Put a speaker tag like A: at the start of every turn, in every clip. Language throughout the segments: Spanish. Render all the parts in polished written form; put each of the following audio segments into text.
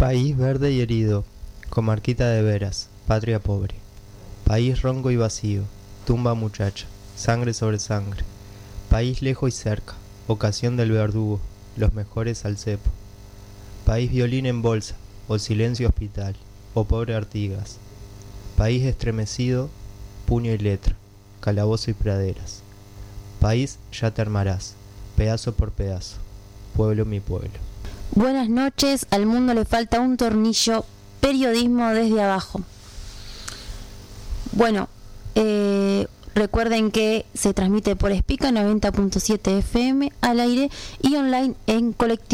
A: País verde y herido, comarquita de veras, patria pobre. País ronco y vacío, tumba muchacha, sangre sobre sangre. País lejos y cerca, ocasión del verdugo, los mejores al cepo. País violín en bolsa, o silencio hospital, o pobre Artigas. País estremecido, puño y letra, calabozo y praderas. País ya te armarás, pedazo por pedazo, pueblo mi pueblo.
B: Buenas noches, al mundo le falta un tornillo, periodismo desde abajo. Bueno, recuerden que se transmite por Espica 90.7 FM al aire y online en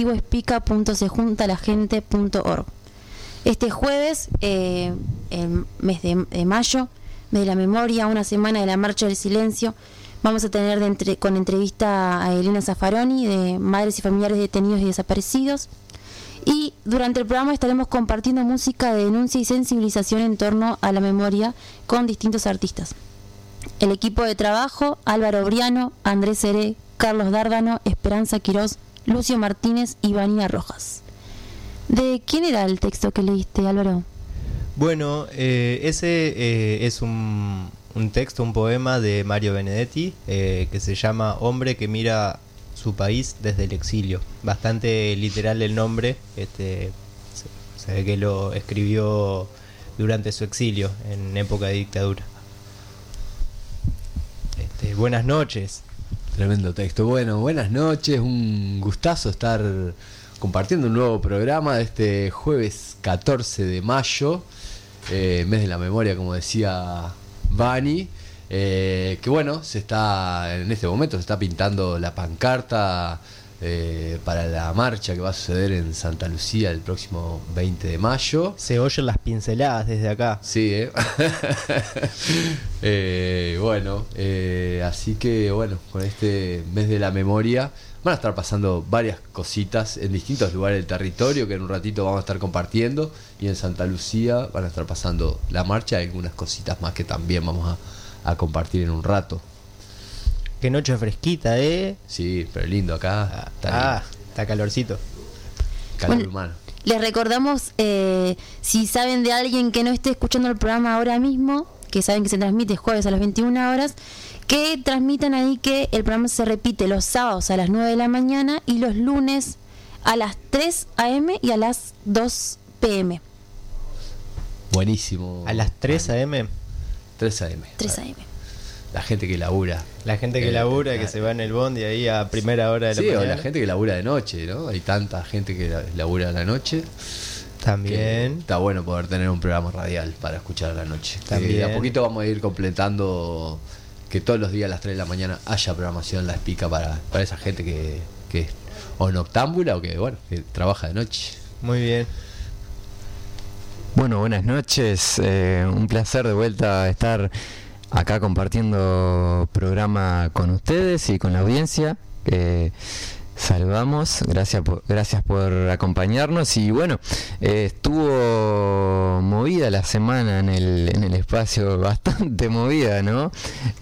B: colectivoespica.sejuntalagente.org. Este jueves, el mes de mayo, mes de la memoria, una semana de la Marcha del Silencio, vamos a tener con entrevista a Elena Zaffaroni, de Madres y Familiares Detenidos y Desaparecidos. Y durante el programa estaremos compartiendo música de denuncia y sensibilización en torno a la memoria con distintos artistas. El equipo de trabajo: Álvaro Briano, Andrés Seré, Carlos Dárdano, Esperanza Quirós, Lucio Martínez y Vanina Rojas. ¿De quién era el texto que leíste, Álvaro?
A: Bueno, ese es un texto, un poema de Mario Benedetti, que se llama Hombre que mira su país desde el exilio. Bastante literal el nombre, se ve que lo escribió durante su exilio, en época de dictadura. Buenas noches.
C: Tremendo texto. Bueno, buenas noches, un gustazo estar compartiendo un nuevo programa de este jueves 14 de mayo, mes de la memoria, como decía Vani, que bueno, en este momento se está pintando la pancarta para la marcha que va a suceder en Santa Lucía el próximo 20 de mayo.
A: Se oyen las pinceladas desde acá.
C: Sí, bueno, así que bueno, con este mes de la memoria van a estar pasando varias cositas en distintos lugares del territorio que en un ratito vamos a estar compartiendo, y en Santa Lucía van a estar pasando la marcha y algunas cositas más que también vamos a compartir en un rato.
A: Qué noche fresquita,
C: Sí, pero lindo acá.
A: Está calorcito.
C: Calor humano.
B: Les recordamos, si saben de alguien que no esté escuchando el programa ahora mismo, que saben que se transmite jueves a las 21 horas, que transmitan ahí que el programa se repite los sábados a las 9 de la mañana y los lunes a las 3 a.m. y a las 2 p.m.
C: Buenísimo.
A: ¿A las 3 a.m.?
C: 3 a.m.
B: 3 a.m.
C: La gente que labura.
A: La gente que labura, que se va en el bondi ahí a primera hora de la mañana.
C: Sí, o la gente que labura de noche, ¿no? Hay tanta gente que labura a la noche.
A: También.
C: Está bueno poder tener un programa radial para escuchar a la noche.
A: También.
C: De a poquito vamos a ir completando que todos los días a las 3 de la mañana haya programación en La Espica para esa gente que es o noctámbula o que trabaja de noche.
A: Muy bien.
D: Bueno, buenas noches. Un placer de vuelta estar acá compartiendo programa con ustedes y con la audiencia. Saludamos, gracias por acompañarnos. Y bueno, estuvo movida la semana en el espacio, bastante movida, ¿no?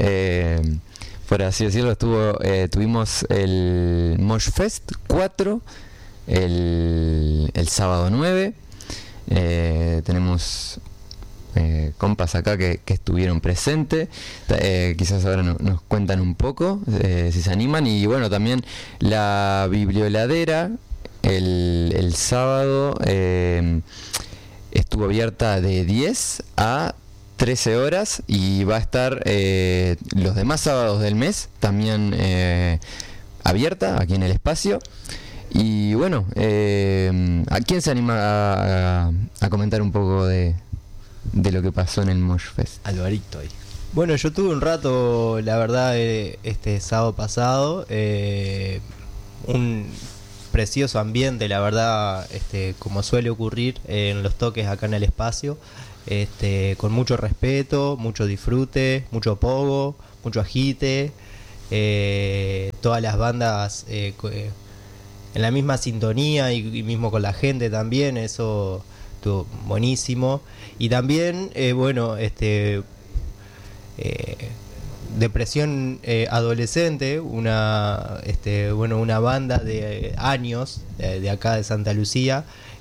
D: Por así decirlo, tuvimos el Mosh Fest 4 el sábado 9. Tenemos compas acá que estuvieron presentes, quizás ahora nos cuentan un poco, si se animan. Y bueno, también la biblioladera el sábado estuvo abierta de 10 a 13 horas y va a estar los demás sábados del mes también abierta aquí en el espacio. Y bueno, ¿a quién se anima a comentar un poco de lo que pasó en el Mosh Fest?
C: Alvarito ahí.
A: Bueno, yo tuve un rato, la verdad, este sábado pasado, un precioso ambiente, la verdad, como suele ocurrir en los toques acá en el espacio, con mucho respeto, mucho disfrute, mucho pogo, mucho agite, todas las bandas en la misma sintonía y mismo con la gente también, eso estuvo buenísimo. Y también, depresión adolescente, una banda de años de acá de Santa Lucía,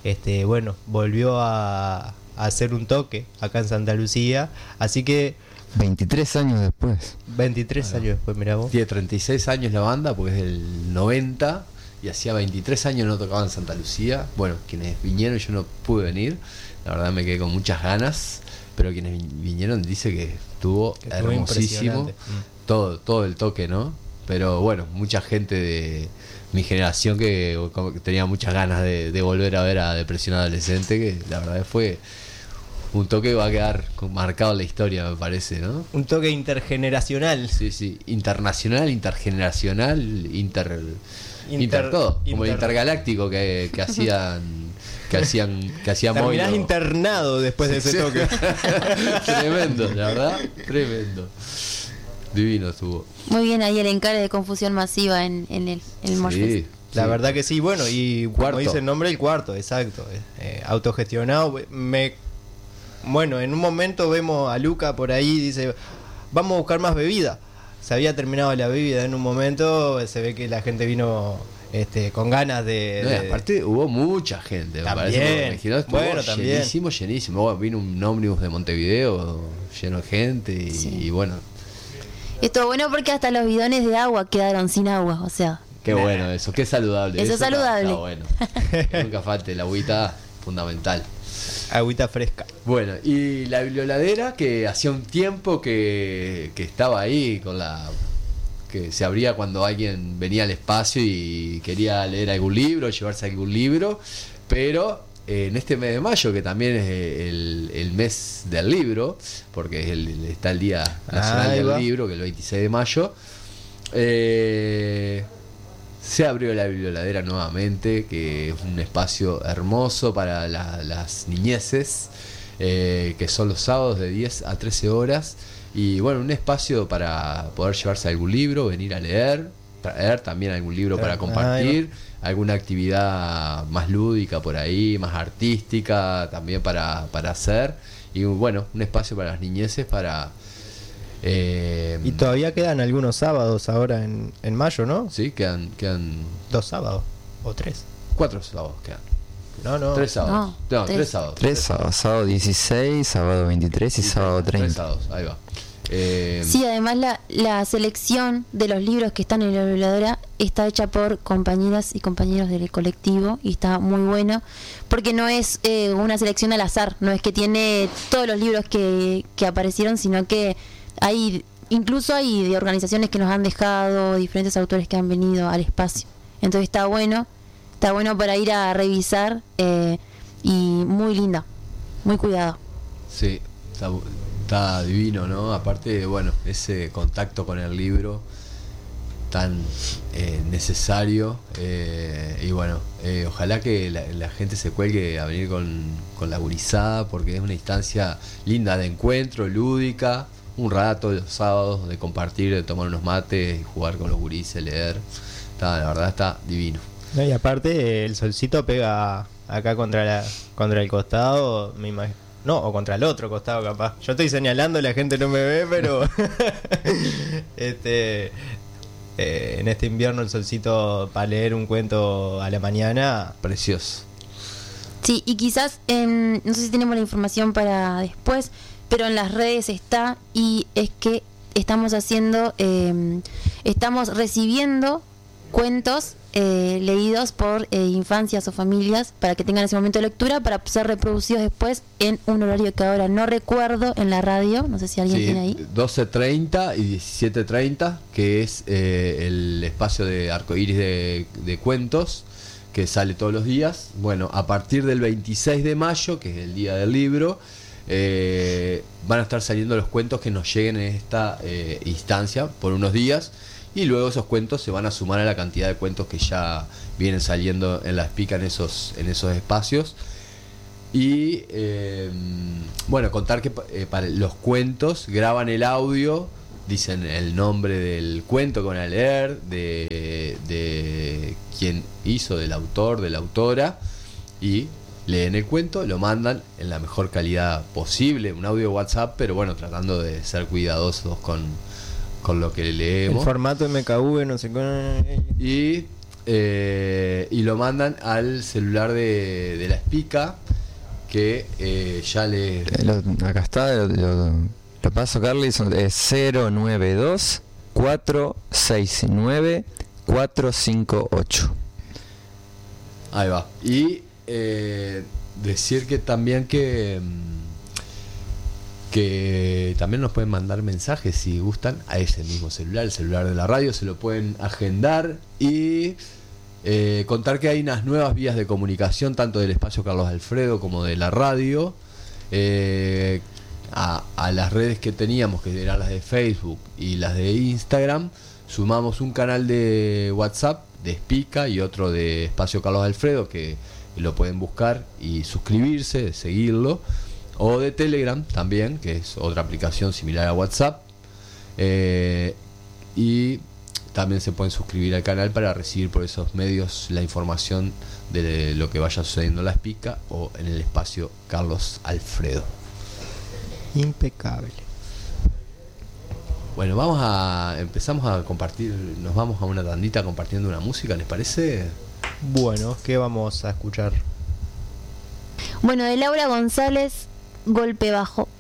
A: volvió a hacer un toque acá en Santa Lucía, así que
D: 23 años después.
A: 23 años después, mirá vos.
C: Tiene 36 años la banda porque es del 90 y hacía 23 años no tocaba en Santa Lucía. Bueno, quienes vinieron, yo no pude venir, la verdad me quedé con muchas ganas, pero quienes vinieron dice que estuvo hermosísimo, todo el toque, ¿no? Pero bueno, mucha gente de mi generación que tenía muchas ganas de volver a ver a Depresión Adolescente, que la verdad fue un toque que va a quedar marcado en la historia, me parece, ¿no?
A: Un toque intergeneracional.
C: Sí, internacional, intergeneracional, inter todo, como el intergaláctico que hacían
A: Terminás
C: Moilo.
A: internado después de ese toque.
C: Tremendo, la verdad, tremendo. Divino estuvo.
B: Muy bien ahí el encare de Confusión Masiva en el Moshfest.
A: La verdad que sí, bueno, y
C: Cuarto.
A: como dice el nombre, el cuarto, exacto. Autogestionado. Bueno, en un momento vemos a Luca por ahí, dice, vamos a buscar más bebida. Se había terminado la bebida en un momento, se ve que la gente vino con ganas de...
C: No, y aparte hubo mucha gente, me
A: También.
C: parece. Estuvo
A: Bueno, también.
C: llenísimo. Bueno, vino un ómnibus de Montevideo lleno de gente y bueno,
B: Esto bueno porque hasta los bidones de agua quedaron sin agua, o sea.
C: qué bueno eso, qué saludable.
B: Eso es saludable.
C: Está bueno. Que nunca falte la agüita, fundamental.
A: Agüita fresca.
C: Bueno, y la biblioladera que hacía un tiempo que estaba ahí con que se abría cuando alguien venía al espacio y quería leer algún libro, llevarse algún libro, pero en este mes de mayo, que también es el mes del libro, porque está el Día Nacional
A: Ahí
C: del
A: va.
C: Libro, que es el 26 de mayo, se abrió la biblioladera nuevamente, que es un espacio hermoso para las niñeces, que son los sábados de 10 a 13 horas. Y bueno, un espacio para poder llevarse algún libro, venir a leer, traer también algún libro para compartir, alguna actividad más lúdica por ahí, más artística también para hacer. Y bueno, un espacio para las niñeces para...
A: Y todavía quedan algunos sábados ahora en mayo, ¿no?
C: Sí, quedan
A: 2 sábados o 3.
C: 4 sábados quedan.
A: No.
C: 3 sábados.
B: No,
C: No, 3
B: tres.
C: sábados.
D: 3 sábados, sábado 16, sábado 23 y sábado
C: 3
D: 30.
C: sábados, ahí va.
B: Sí, además la selección de los libros que están en la biblioteca está hecha por compañeras y compañeros del colectivo y está muy bueno porque no es una selección al azar, no es que tiene todos los libros que aparecieron, sino que incluso hay de organizaciones que nos han dejado, diferentes autores que han venido al espacio, entonces está bueno para ir a revisar y muy linda, muy cuidado.
C: Sí, está divino, ¿no? Aparte, bueno, ese contacto con el libro tan necesario, y bueno, ojalá que la gente se cuelgue a venir con la gurizada, porque es una instancia linda de encuentro, lúdica, un rato los sábados de compartir, de tomar unos mates, jugar con los gurises, leer. La verdad está divino.
A: No, y aparte el solcito pega acá contra el costado, me imagino. No, o contra el otro costado capaz. Yo estoy señalando, la gente no me ve, pero en este invierno el solcito para leer un cuento a la mañana.
C: Precioso.
B: Sí, y quizás, no sé si tenemos la información para después, pero en las redes está, y es que estamos recibiendo cuentos leídos por infancias o familias para que tengan ese momento de lectura para ser reproducidos después en un horario que ahora no recuerdo en la radio, no sé si alguien tiene ahí.
C: 12:30 y 17:30, que es el espacio de arcoíris de cuentos que sale todos los días. Bueno, a partir del 26 de mayo, que es el día del libro, van a estar saliendo los cuentos que nos lleguen en esta instancia por unos días. Y luego esos cuentos se van a sumar a la cantidad de cuentos que ya vienen saliendo en la Espica en esos espacios. Y bueno, contar que para los cuentos graban el audio, dicen el nombre del cuento que van a leer, de quién hizo, del autor, de la autora, y leen el cuento, lo mandan en la mejor calidad posible, un audio WhatsApp, pero bueno, tratando de ser cuidadosos con con lo que
A: El
C: leemos.
A: formato MKV, no sé qué.
C: Y lo mandan al celular de la Espica, que ya le...
D: Acá está, lo paso, Carly, es 092 469 458.
C: Ahí va. Y decir que también que también nos pueden mandar mensajes si gustan a ese mismo celular, el celular de la radio, se lo pueden agendar y contar que hay unas nuevas vías de comunicación, tanto del espacio Carlos Alfredo como de la radio, a las redes que teníamos, que eran las de Facebook y las de Instagram. Sumamos un canal de WhatsApp de Espica y otro de Espacio Carlos Alfredo, que lo pueden buscar y suscribirse, seguirlo, o de Telegram también, que es otra aplicación similar a WhatsApp, y también se pueden suscribir al canal para recibir por esos medios la información de lo que vaya sucediendo en la Espica o en el Espacio Carlos Alfredo.
A: Impecable.
C: Bueno, empezamos a compartir, nos vamos a una tandita compartiendo una música, ¿les parece?
A: Bueno, ¿qué vamos a escuchar?
B: Bueno, de Laura González, Golpe Bajo.